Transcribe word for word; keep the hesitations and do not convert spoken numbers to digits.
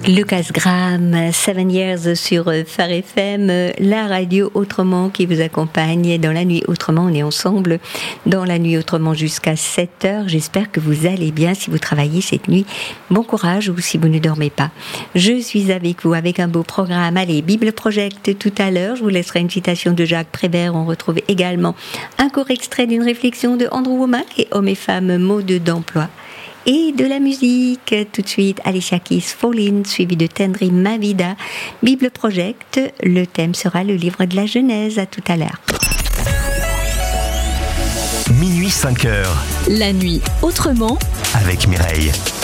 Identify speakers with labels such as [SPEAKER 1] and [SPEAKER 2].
[SPEAKER 1] Lucas Graham, Seven Years sur Phare F M, la radio Autrement qui vous accompagne dans la nuit Autrement. On est ensemble dans la nuit Autrement jusqu'à sept heures. J'espère que vous allez bien si vous travaillez cette nuit. Bon courage ou si vous ne dormez pas. Je suis avec vous avec un beau programme. Allez, Bible Project tout à l'heure. Je vous laisserai une citation de Jacques Prévert. On retrouve également un court extrait d'une réflexion de Andrew Wommack et Hommes et femmes, mots d'emploi. Et de la musique, tout de suite, Alicia Keys, Fall In, suivi de Tendri Mavida, Bible Project. Le thème sera le livre de la Genèse. À tout à l'heure.
[SPEAKER 2] Minuit cinq heures.
[SPEAKER 3] La nuit autrement.
[SPEAKER 2] Avec Mireille.